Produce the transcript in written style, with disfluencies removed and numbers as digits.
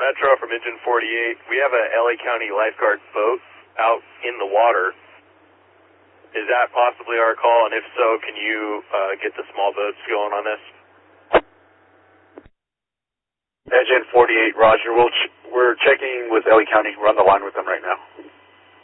Metro from Engine 48. We have a LA County lifeguard boat out in the water. Is that possibly our call? And if so, can you get the small boats going on this? Engine 48, Roger. We're checking with LA County. We're on the line with them right now.